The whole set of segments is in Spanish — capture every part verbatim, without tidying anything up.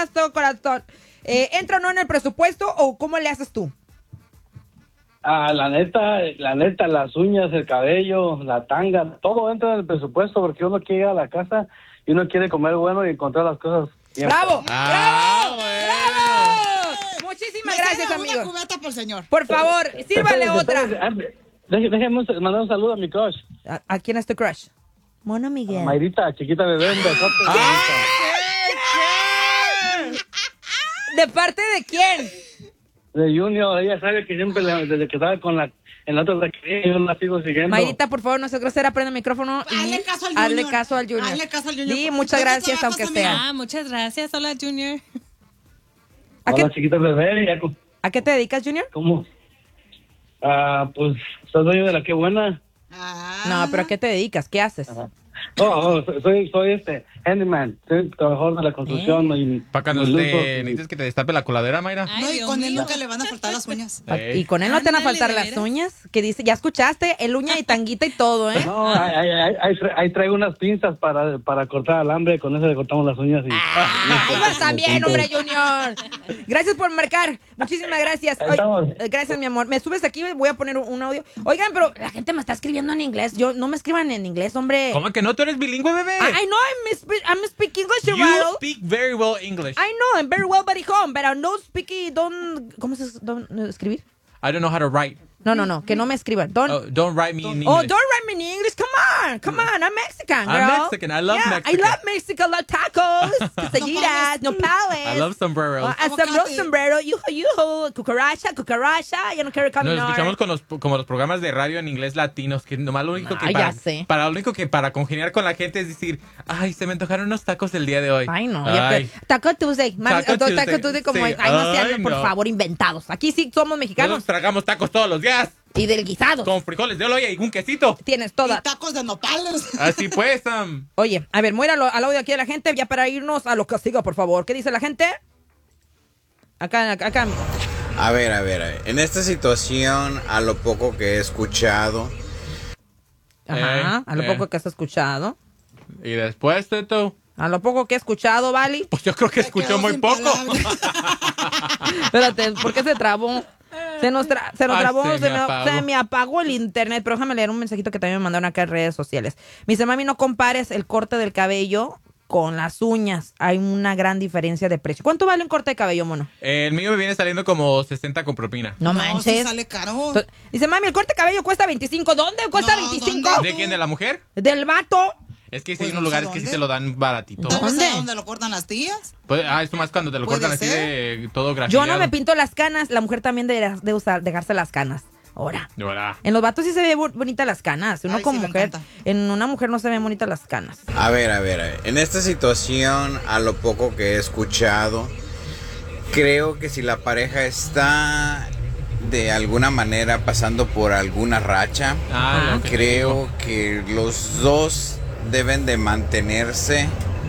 pasó, corazón? Eh, ¿Entra o no en el presupuesto o cómo le haces tú? Ah, la neta, la neta, las uñas, el cabello, la tanga, todo entra en el presupuesto porque uno quiere ir a la casa y uno quiere comer bueno y encontrar las cosas bien. ¡Bravo! Ah, ¡Bravo! bueno. ¡Bravo! Muchísimas Me gracias, sirve amigo. una cubeta por señor. Por favor, sírvale Espérense, otra. espérense, Déjeme, déjeme mandar un saludo a mi crush. ¿A, a quién es tu crush? Mono A Miguel. Mayrita, chiquita bebé, un besote. ¿De parte de quién? De Junior, ella sabe que siempre le- desde que estaba con la en la otra taquería, yo la sigo siguiendo. Mayrita, por favor, no seas grosera, prende el micrófono y Hazle caso al hazle Junior. caso al Junior. Hazle caso al Junior. Sí, muchas ¿Dónde gracias, trabajas, aunque amiga? sea. Ah, muchas gracias. Hola, Junior. ¿A Hola, qué, chiquita bebé, ya co- ¿A qué te dedicas, Junior? ¿cómo? Ah, pues, soy dueño de la que buena. Ah. No, pero ¿a qué te dedicas? ¿Qué haces? Ajá. Oh, oh, soy- soy, soy este, handyman, soy trabajador de la construcción. y Para cuando y te lujo, y- necesites que te destape la coladera, Mayra. Ay, No, y Dios con él mío. nunca le van a faltar las uñas. Ey. Y con él no te van a Ándale, faltar ¿de las veras? uñas. Que dice, ya escuchaste, el uña y tanguita y todo, ¿eh? No, ahí, ahí, ahí- ahí tra- ahí traigo unas pinzas para, para cortar alambre, con eso le cortamos las uñas. Y, Ahí vas también, hombre, Junior. Gracias por marcar. Muchísimas gracias. Ahí Oye, estamos. eh, gracias, mi amor. Me subes aquí, voy a poner un, un audio. Oigan, pero la gente me está escribiendo en inglés. Yo no me escriban en inglés, hombre. ¿Cómo que no? ¿Tú eres bilingüe, bebé? I, I know I'm, spe- I'm speaking English, You Gerardo. speak very well English. I know, I'm very well very home, but I don't speak, don't, ¿cómo se don't, uh, escribir? I don't know how to write. No, no, no, que no me escriban. Don't, Oh, don't write me in English. oh, don't write me in English. Come on, come on. I'm Mexican, girl. I'm Mexican. I love yeah, Mexican. I love Mexican. Love tacos, quesadillas, nopales. I love sombreros. Uh, and some Aguacate. sombrero, yujo, yujo, cucaracha, cucaracha. Ya no quiero Nos caminar. escuchamos con los, como los programas de radio en inglés latinos, que nomás lo único que Ay, para, ya sé. para lo único que para congeniar con la gente es decir, ay, se me antojaron unos tacos el día de hoy. Ay, no. ya Ay. que- Taco Tuesday. Mami, Taco Taco Tuesday, Taco Tuesday como... sí. Ay, no sean, Ay, por no. favor, inventados. Aquí sí somos mexicanos Nosotros tragamos tacos todos los días, y del guisado. con frijoles de oloya y un quesito. Tienes Y toda. tacos de nopales. Así pues, Sam. Oye, a ver, muera al audio aquí de la gente, ya para irnos a los castigos, por favor. ¿Qué dice la gente? Acá, acá, acá. A ver, a ver, a ver. En esta situación, a lo poco que he escuchado, Ajá, Eh, a lo eh. poco que has escuchado. Y después, Teto, A lo poco que he escuchado, ¿vale? pues yo creo que escuchó quedó muy sin poco. palabras. Espérate, ¿por qué se trabó? Se nos, tra- se nos Ay, trabó, se se, me me, apagó. se me apagó el internet, pero déjame leer un mensajito que también me mandaron acá en redes sociales. Me dice, mami, no compares el corte del cabello con las uñas. Hay una gran diferencia de precio. ¿Cuánto vale un corte de cabello, mono? El mío me viene saliendo como sesenta con propina. No, No, manches. sí sale caro. To- Dice, mami, el corte de cabello cuesta veinticinco. ¿Dónde cuesta No, veinticinco? ¿dónde? ¿De quién? ¿De la mujer? Del vato. Es que sí Pues hay unos no sé lugares que sí dónde. te lo dan baratito. Tal vez ¿Dónde? es donde lo cortan las tías. Pues, ah, esto más cuando te lo Puede cortan así ser. de todo Yo grafiteado. no me pinto las canas. La mujer también debe de usar, dejarse las canas. Ahora. Ahora. En los vatos sí se ve bo- bonita las canas. Uno Ay, como sí, me mujer. encanta. En una mujer no se ven bonitas las canas. a ver, a ver, a ver. En esta situación, a lo poco que he escuchado, creo que si la pareja está de alguna manera pasando por alguna racha, Ah, lo que te creo digo. que los dos deben de mantenerse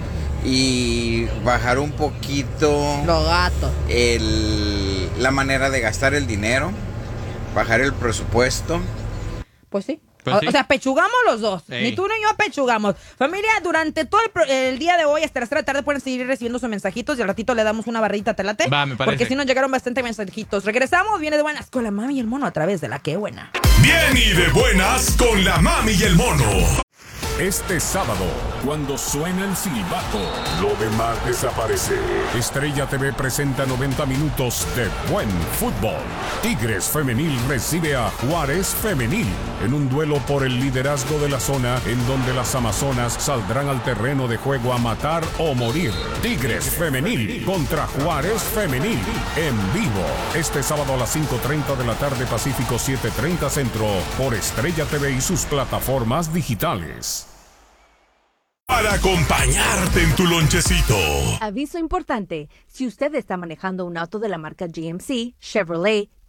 y bajar un poquito Los gatos. el, la manera de gastar el dinero, bajar el presupuesto. Pues sí. Pues o, sí. o sea, pechugamos los dos. Ey. Ni tú ni yo pechugamos. Familia, durante todo el, pro- el día de hoy, hasta las tres de la tarde, pueden seguir recibiendo sus mensajitos y al ratito le damos una barrita, ¿te late? Va, me parece. Porque sí nos llegaron bastante mensajitos. Regresamos, viene de buenas con la mami y el mono a través de la que buena. Bien y de buenas con la mami y el mono. Este sábado, cuando suena el silbato, Lo demás desaparece. Estrella T V presenta noventa minutos de buen fútbol. Tigres Femenil recibe a Juárez Femenil en un duelo por el liderazgo de la zona en donde las amazonas saldrán al terreno de juego a matar o morir. Tigres Femenil contra Juárez Femenil en vivo. Este sábado a las cinco treinta de la tarde Pacífico siete treinta Centro por Estrella T V y sus plataformas digitales. Para acompañarte en tu lonchecito. Aviso importante, si usted está manejando un auto de la marca G M C, Chevrolet,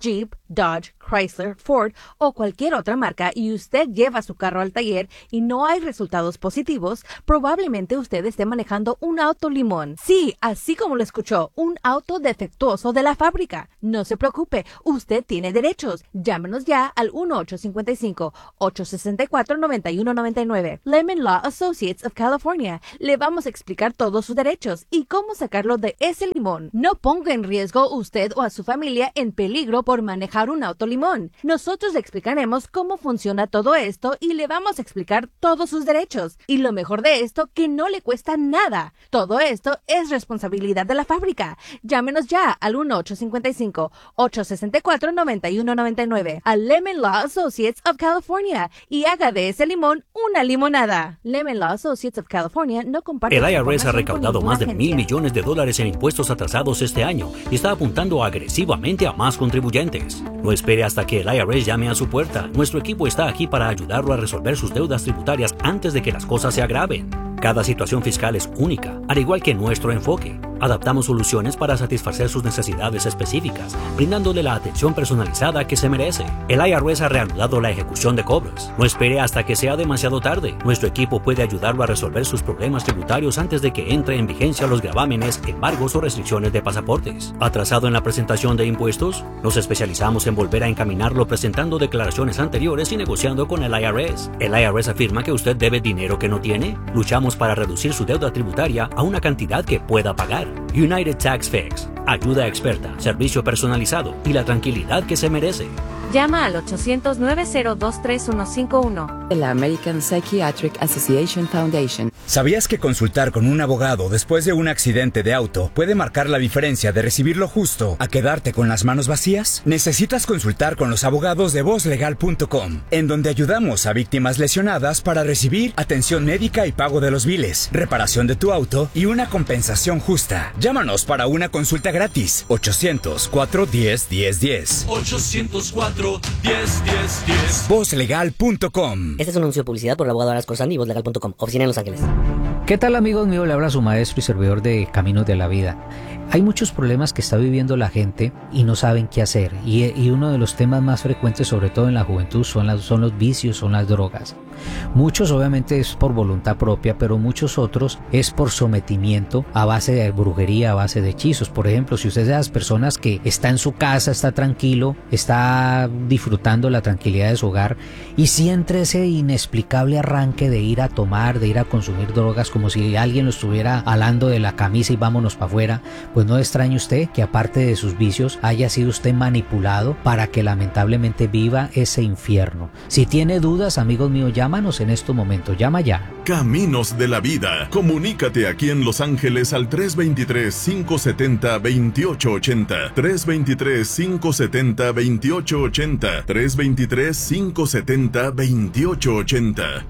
Jeep, Dodge, Chrysler, Ford o cualquier otra marca y usted lleva su carro al taller y no hay resultados positivos, probablemente usted esté manejando un auto limón. Sí, así como lo escuchó, un auto defectuoso de la fábrica. No se preocupe, usted tiene derechos. Llámenos ya al uno ocho cinco cinco, ocho seis cuatro, nueve uno nueve nueve. Lemon Law Associates of California. Le vamos a explicar todos sus derechos y cómo sacarlo de ese limón. No ponga en riesgo usted o a su familia en peligro por manejar un auto limón. Nosotros le explicaremos cómo funciona todo esto y le vamos a explicar todos sus derechos. Y lo mejor de esto, que no le cuesta nada. Todo esto es responsabilidad de la fábrica. Llámenos ya al uno ocho cinco cinco, ocho seis cuatro, nueve uno nueve nueve a Lemon Law Associates of California y haga de ese limón una limonada. Lemon Law Associates of California no comparte. El I R S ha recaudado más de mil millones de dólares en impuestos atrasados este año y está apuntando agresivamente a más contribuyentes. No espere hasta que el I R S llame a su puerta. Nuestro equipo está aquí para ayudarlo a resolver sus deudas tributarias antes de que las cosas se agraven. Cada situación fiscal es única, al igual que nuestro enfoque. Adaptamos soluciones para satisfacer sus necesidades específicas, brindándole la atención personalizada que se merece. El I R S ha reanudado la ejecución de cobros. No espere hasta que sea demasiado tarde. Nuestro equipo puede ayudarlo a resolver sus problemas tributarios antes de que entre en vigencia los gravámenes, embargos o restricciones de pasaportes. ¿Atrasado en la presentación de impuestos? Nos especializamos en volver a encaminarlo presentando declaraciones anteriores y negociando con el I R S. El I R S afirma que usted debe dinero que no tiene. Luchamos para reducir su deuda tributaria a una cantidad que pueda pagar. United Tax Fix. Ayuda experta, servicio personalizado y la tranquilidad que se merece. Llama al ochocientos, nueve cero dos, tres uno cinco uno. La American Psychiatric Association Foundation. ¿Sabías que consultar con un abogado después de un accidente de auto puede marcar la diferencia de recibir lo justo a quedarte con las manos vacías? Necesitas consultar con los abogados de voz legal punto com, en donde ayudamos a víctimas lesionadas para recibir atención médica y pago de los biles, reparación de tu auto y una compensación justa. Llámanos para una consulta gratis. ochocientos, cuatro uno cero, uno cero uno cero. ochocientos cuatro, diez, diez, diez. voz legal punto com. Este es un anuncio de publicidad por el abogado Aras Corsani y voz legal punto com, oficina en Los Ángeles. ¿Qué tal, amigos míos? Le habla su maestro y servidor de Caminos de la Vida. Hay muchos problemas que está viviendo la gente y no saben qué hacer. Y, y uno de los temas más frecuentes, sobre todo en la juventud, son, las, son los vicios, son las drogas. Muchos obviamente es por voluntad propia, pero muchos otros es por sometimiento a base de brujería, a base de hechizos. Por ejemplo, si usted es de las personas que está en su casa, está tranquilo, está disfrutando la tranquilidad de su hogar y siente ese inexplicable arranque de ir a tomar, de ir a consumir drogas, como si alguien lo estuviera alando de la camisa y vámonos para afuera, pues no extrañe usted que aparte de sus vicios haya sido usted manipulado para que lamentablemente viva ese infierno. Si tiene dudas, amigos míos, llámanos en estos momentos, llama ya. Caminos de la Vida. Comunícate aquí en Los Ángeles al tres dos tres, cinco siete cero, dos ocho ocho cero, tres dos tres, cinco siete cero, dos ocho ocho cero, tres dos tres, cinco siete cero, dos ocho ocho cero.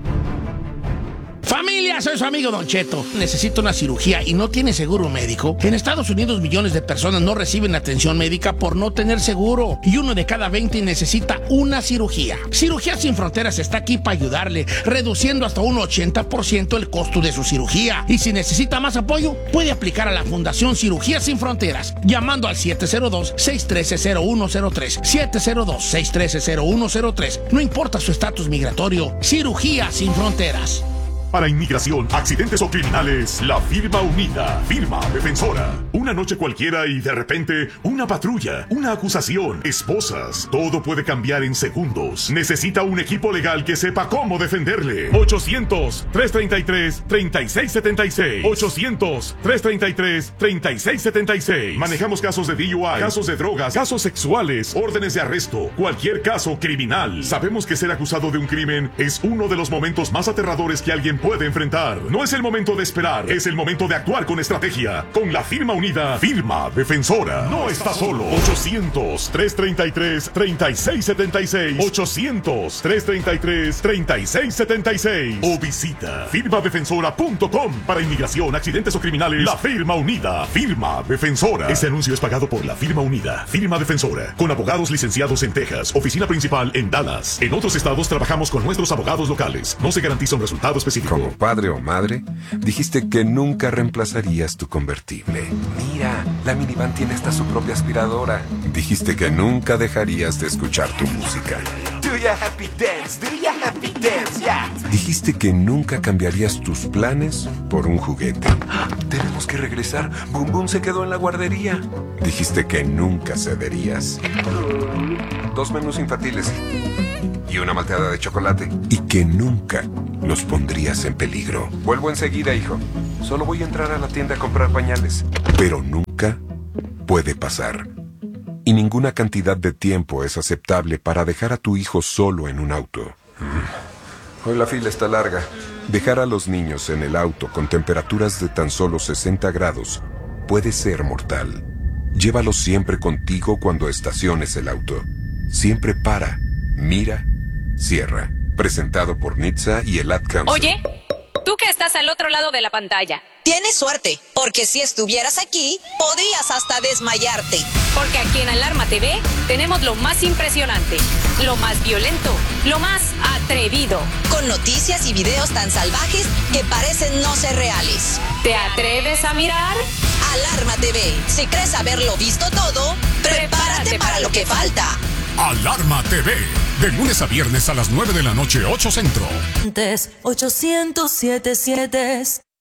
Familia, soy su amigo Don Cheto. Necesito una cirugía y no tiene seguro médico. En Estados Unidos millones de personas no reciben atención médica por no tener seguro y uno de cada veinte necesita una cirugía. Cirugía Sin Fronteras está aquí para ayudarle, reduciendo hasta un ochenta por ciento el costo de su cirugía. Y si necesita más apoyo, puede aplicar a la Fundación Cirugía Sin Fronteras llamando al siete cero dos, seis uno tres, cero uno cero tres, siete cero dos, seis uno tres, cero uno cero tres. No importa su estatus migratorio, Cirugía Sin Fronteras. Para inmigración, accidentes o criminales, la firma unida, firma defensora. Una noche cualquiera y de repente, una patrulla, una acusación, esposas. Todo puede cambiar en segundos. Necesita un equipo legal que sepa cómo defenderle. ochocientos, tres treinta y tres, treinta y seis setenta y seis. ochocientos, tres treinta y tres, treinta y seis setenta y seis. Manejamos casos de D U I, casos de drogas, casos sexuales, órdenes de arresto, cualquier caso criminal. Sabemos que ser acusado de un crimen es uno de los momentos más aterradores que alguien puede enfrentar. No es el momento de esperar, es el momento de actuar con estrategia. Con la firma unida, firma defensora. No está solo. ochocientos, tres treinta y tres, treinta y seis setenta y seis. ochocientos, tres treinta y tres, treinta y seis setenta y seis. O visita firma defensora punto com. Para inmigración, accidentes o criminales, la firma unida, firma defensora. Este anuncio es pagado por la firma unida, firma defensora, con abogados licenciados en Texas, oficina principal en Dallas. En otros estados trabajamos con nuestros abogados locales. No se garantiza un resultado específico. Como padre o madre, dijiste que nunca reemplazarías tu convertible. Mira, la minivan tiene hasta su propia aspiradora. Dijiste que nunca dejarías de escuchar tu música. Do ya happy dance, do ya happy dance, yeah. Dijiste que nunca cambiarías tus planes por un juguete. Tenemos que regresar. Boom Boom se quedó en la guardería. Dijiste que nunca cederías. Dos menús infantiles y una malteada de chocolate. Y que nunca los pondrías en peligro. Vuelvo enseguida, hijo. Solo voy a entrar a la tienda a comprar pañales. Pero nunca puede pasar. Y ninguna cantidad de tiempo es aceptable para dejar a tu hijo solo en un auto. Hoy la fila está larga. Dejar a los niños en el auto con temperaturas de tan solo sesenta grados puede ser mortal. Llévalos siempre contigo cuando estaciones el auto. Siempre para, mira, cierra. Presentado por N H T S A y el Ad Council. Oye, tú que estás al otro lado de la pantalla. Tienes suerte, porque si estuvieras aquí, podrías hasta desmayarte. Porque aquí en Alarma T V tenemos lo más impresionante, lo más violento, lo más atrevido. Con noticias y videos tan salvajes que parecen no ser reales. ¿Te atreves a mirar? Alarma T V. Si crees haberlo visto todo, prepárate, prepárate para lo que falta. Alarma T V. De lunes a viernes a las nueve de la noche, ocho Centro. ochocientos setenta y siete.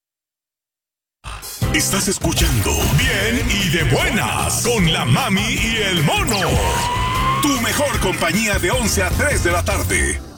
Estás escuchando Bien y de Buenas con la Mami y el Mono. Tu mejor compañía de once a tres de la tarde.